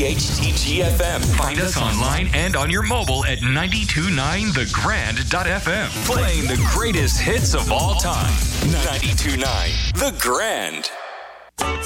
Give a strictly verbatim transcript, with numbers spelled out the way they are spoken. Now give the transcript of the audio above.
C H T G F M. Find us online and on your mobile at ninety-two point nine the grand dot f m. Playing the greatest hits of all time. ninety-two point nine The Grand.